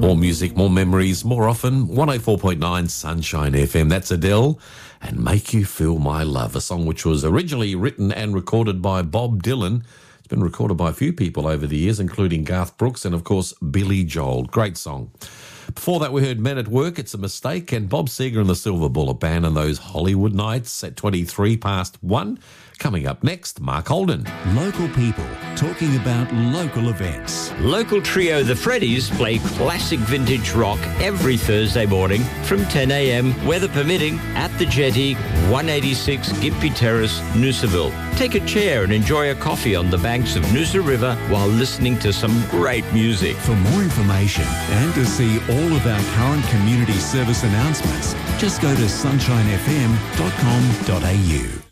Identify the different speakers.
Speaker 1: More music, more memories, more often. 104.9 Sunshine FM. That's Adele and Make You Feel My Love, a song which was originally written and recorded by Bob Dylan. It's been recorded by a few people over the years, including Garth Brooks and, of course, Billy Joel. Great song. Before that, we heard Men at Work, It's a Mistake, and Bob Seger and the Silver Bullet Band and those Hollywood Nights at 23 past 1. Coming up next, Mark Holden.
Speaker 2: Local people talking about local events.
Speaker 3: Local trio The Freddies play classic vintage rock every Thursday morning from 10 a.m, weather permitting, at the Jetty, 186 Gympie Terrace, Noosaville. Take a chair and enjoy a coffee on the banks of Noosa River while listening to some great music.
Speaker 2: For more information and to see all of our current community service announcements, just go to sunshinefm.com.au.